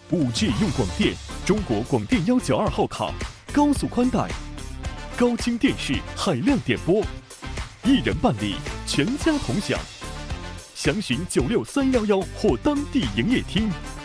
5G 用广电，中国广电192号卡，高速宽带，高清电视，海量点播，一人办理，全家同享。详询963111或当地营业厅。